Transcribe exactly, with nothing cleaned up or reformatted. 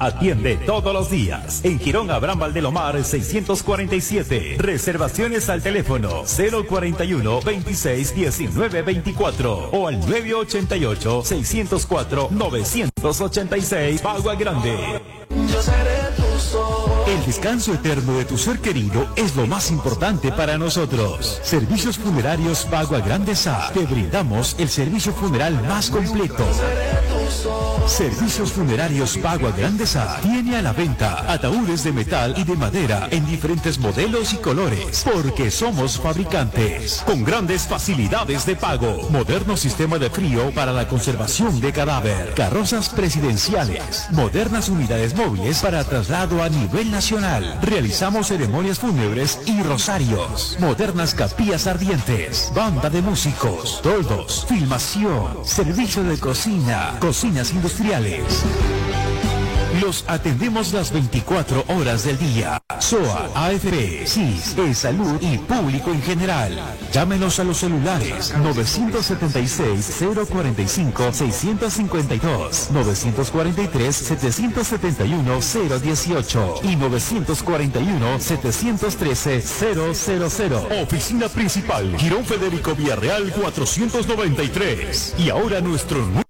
Atiende todos los días. En Girón Abraham Valdelomar seiscientos cuarenta y siete. Reservaciones al teléfono cero cuarenta y uno, veintiséis, diecinueve, veinticuatro o al nueve ochenta y ocho, seiscientos cuatro, novecientos ochenta y seis. Bagua Grande. Yo seré tu sol. El descanso eterno de tu ser querido es lo más importante para nosotros. Servicios Funerarios Bagua Grande S A. Te brindamos el servicio funeral más completo. Servicios Funerarios Bagua Grande S A tiene a la venta ataúdes de metal y de madera en diferentes modelos y colores, porque somos fabricantes con grandes facilidades de pago, moderno sistema de frío para la conservación de cadáver, carrozas presidenciales, modernas unidades móviles para traslado a nivel nacional. Realizamos ceremonias fúnebres y rosarios, modernas capillas ardientes, banda de músicos, toldos, filmación, servicio de cocina, cocinas industriales. Los atendemos las veinticuatro horas del día. S O A, A F P, S I S, E-Salud y público en general. Llámenos a los celulares novecientos setenta y seis, cero cuarenta y cinco, seiscientos cincuenta y dos, novecientos cuarenta y tres, setecientos setenta y uno, cero dieciocho y novecientos cuarenta y uno, setecientos trece, cero cero cero. Oficina principal, Girón Federico Villarreal cuatrocientos noventa y tres. Y ahora nuestro nuevo